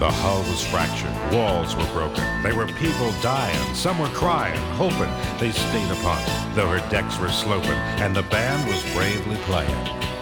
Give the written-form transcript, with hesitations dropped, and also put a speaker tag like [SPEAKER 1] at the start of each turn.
[SPEAKER 1] The hull was fractured, walls were broken. There were people dying, some were crying, hoping they stayed upon it, though her decks were sloping, and the band was bravely playing.